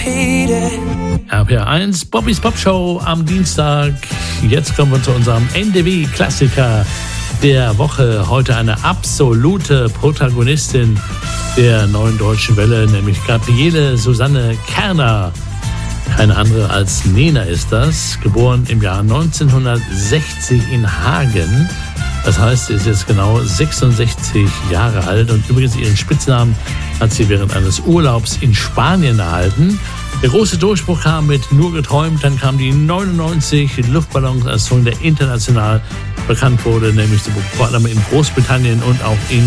RPR1, Bobbys Pop Show am Dienstag. Jetzt kommen wir zu unserem NDW-Klassiker der Woche. Heute eine absolute Protagonistin der Neuen Deutschen Welle, nämlich Gabriele Susanne Kerner. Keine andere als Nena ist das, geboren im Jahr 1960 in Hagen. Das heißt, sie ist jetzt genau 66 Jahre alt und übrigens ihren Spitznamen hat sie während eines Urlaubs in Spanien erhalten. Der große Durchbruch kam mit Nur geträumt, dann kam die 99 Luftballons als Song, der international bekannt wurde, nämlich vor allem in Großbritannien und auch in